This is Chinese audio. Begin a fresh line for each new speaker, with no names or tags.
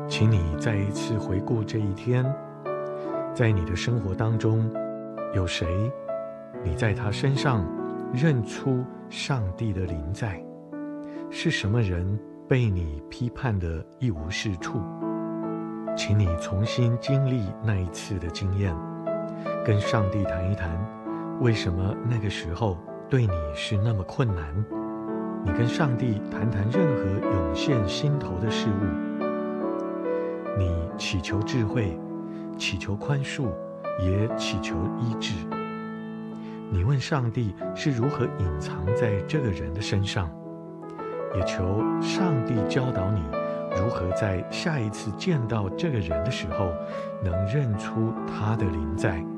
请你再一次回顾这一天，在你的生活当中，有谁你在他身上认出上帝的临在？是什么人被你批判得一无是处？请你重新经历那一次的经验，跟上帝谈一谈，为什么那个时候对你是那么困难？你跟上帝谈谈任何涌现心头的事物，你祈求智慧，祈求宽恕，也祈求医治。你问上帝是如何隐藏在这个人的身上，也求上帝教导你如何在下一次见到这个人的时候，能认出他的临在。